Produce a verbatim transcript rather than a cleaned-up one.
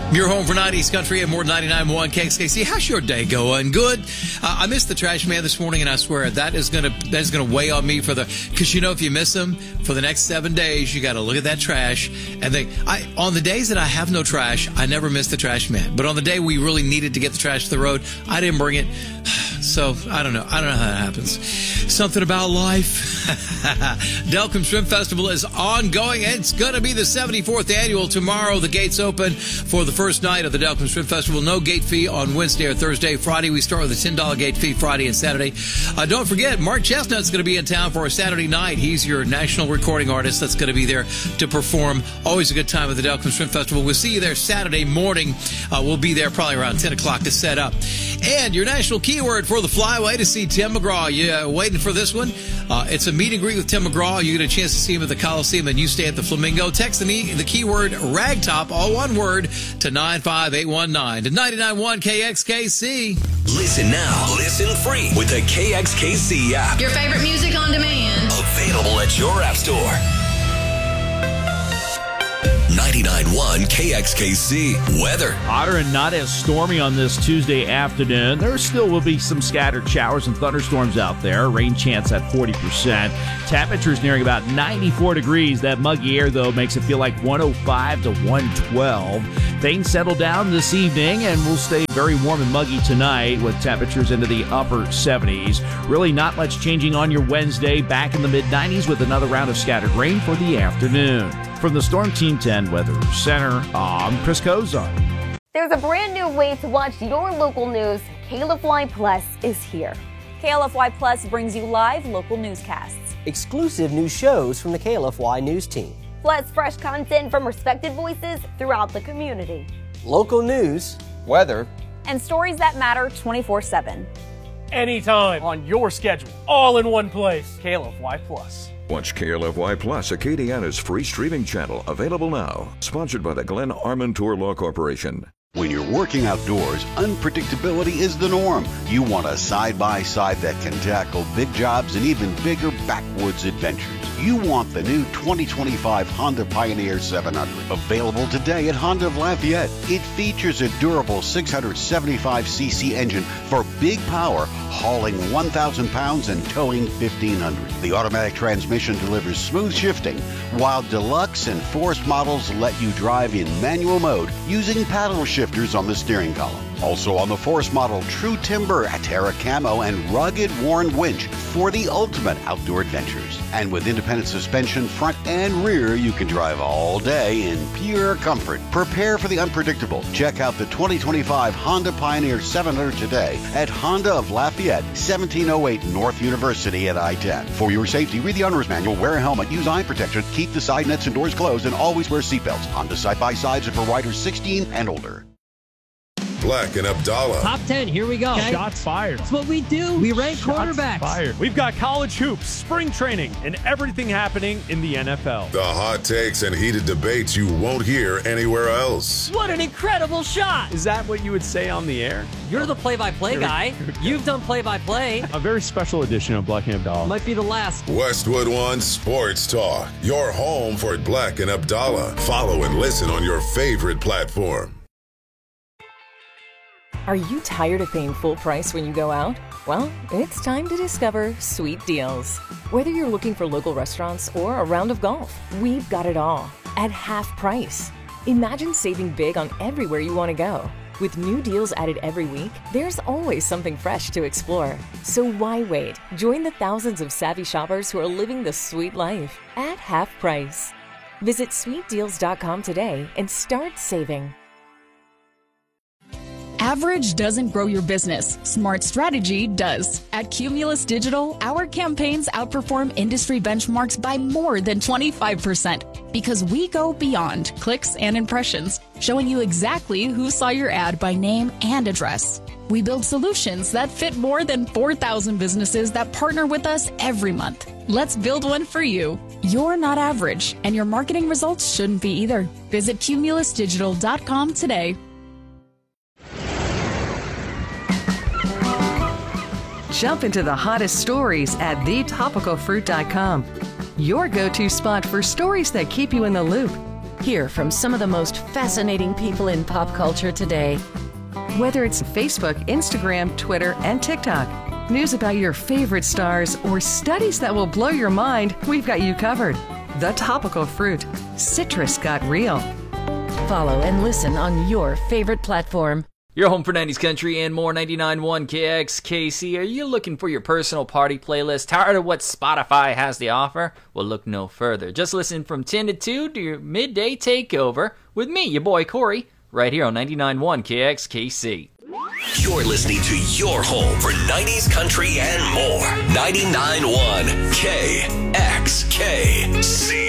Your home for nineties country and more than ninety-nine point one K X K C. How's your day going? Good. Uh, I missed the trash man this morning, and I swear that is gonna that is gonna weigh on me for the because you know if you miss him for the next seven days, you got to look at that trash and think. I on the days that I have no trash, I never miss the trash man. But on the day we really needed to get the trash to the road, I didn't bring it. So I don't know. I don't know how that happens. Something about life. Delcom Shrimp Festival is ongoing. It's going to be the seventy-fourth annual tomorrow. The gates open for the first night of the Delcom Shrimp Festival. No gate fee on Wednesday or Thursday. Friday, we start with a ten dollars gate fee Friday and Saturday. Uh, don't forget, Mark Chestnut's going to be in town for a Saturday night. He's your national recording artist that's going to be there to perform. Always a good time at the Delcom Shrimp Festival. We'll see you there Saturday morning. Uh, we'll be there probably around ten o'clock to set up. And your national keyword for the flyway to see Tim McGraw. You uh, waiting for this one? Uh, it's a meet and greet with Tim McGraw. You get a chance to see him at the Coliseum, and you stay at the Flamingo. Text the, the keyword ragtop, all one word, to nine five eight one nine to ninety-nine point one K X K C. Listen now. Listen free with the K X K C app. Your favorite music on demand. Available at your app store. ninety-nine point one K X K C weather. Hotter and not as stormy on this Tuesday afternoon. There still will be some scattered showers and thunderstorms out there. Rain chance at forty percent. Temperatures nearing about ninety-four degrees. That muggy air, though, makes it feel like one oh five to one twelve. Things settle down this evening and will stay very warm and muggy tonight with temperatures into the upper seventies. Really not much changing on your Wednesday. Back in the mid nineties with another round of scattered rain for the afternoon. From the Storm Team ten Weather Center, I'm Chris Kozar. There's a brand new way to watch your local news. K L F Y Plus is here. K L F Y Plus brings you live local newscasts. Exclusive new shows from the K L F Y News team. Plus fresh content from respected voices throughout the community. Local news, weather, and stories that matter twenty-four seven. Anytime, on your schedule, all in one place. K L F Y Plus. Watch K L F Y Plus, Acadiana's free streaming channel, available now. Sponsored by the Glenn Armentour Law Corporation. When you're working outdoors, unpredictability is the norm. You want a side-by-side that can tackle big jobs and even bigger backwoods adventures. You want the new twenty twenty-five Honda Pioneer seven hundred. Available today at Honda of Lafayette. It features a durable six hundred seventy-five c c engine for big power, hauling one thousand pounds and towing fifteen hundred. The automatic transmission delivers smooth shifting, while Deluxe and Force models let you drive in manual mode using paddle shifters on the steering column. Also on the Force model, true timber, Terra Camo, and rugged worn winch for the ultimate outdoor adventures. And with independent suspension, front and rear, you can drive all day in pure comfort. Prepare for the unpredictable. Check out the twenty twenty-five Honda Pioneer seven hundred today at Honda of Lafayette, seventeen oh eight North University at I ten. For your safety, read the owner's manual, wear a helmet, use eye protection, keep the side nets and doors closed, and always wear seatbelts. Honda side-by-sides are for riders sixteen and older. Black and Abdallah. Top ten, here we go. Okay. Shots fired. That's what we do. We rank Shots quarterbacks. Fired. We've got college hoops, spring training, and everything happening in the N F L. The hot takes and heated debates you won't hear anywhere else. What an incredible shot. Is that what you would say on the air? You're the play-by-play guy. You've done play-by-play. A very special edition of Black and Abdallah. Might be the last. Westwood One Sports Talk. Your home for Black and Abdallah. Follow and listen on your favorite platform. Are you tired of paying full price when you go out? Well, it's time to discover Sweet Deals. Whether you're looking for local restaurants or a round of golf, we've got it all at half price. Imagine saving big on everywhere you want to go. With new deals added every week, there's always something fresh to explore. So why wait? Join the thousands of savvy shoppers who are living the sweet life at half price. Visit sweet deals dot com today and start saving. Average doesn't grow your business. Smart strategy does. At Cumulus Digital, our campaigns outperform industry benchmarks by more than twenty-five percent because we go beyond clicks and impressions, showing you exactly who saw your ad by name and address. We build solutions that fit more than four thousand businesses that partner with us every month. Let's build one for you. You're not average, and your marketing results shouldn't be either. Visit cumulus digital dot com today. Jump into the hottest stories at the topical fruit dot com. Your go-to spot for stories that keep you in the loop. Hear from some of the most fascinating people in pop culture today. Whether it's Facebook, Instagram, Twitter, and TikTok, news about your favorite stars, or studies that will blow your mind, we've got you covered. The Topical Fruit. Citrus got real. Follow and listen on your favorite platform. Your home for nineties country and more, ninety-nine point one K X K C. Are you looking for your personal party playlist? Tired of what Spotify has to offer? Well, look no further. Just listen from ten to two to your midday takeover with me, your boy Corey, right here on ninety-nine point one K X K C. You're listening to your home for nineties country and more. ninety-nine point one K X K C.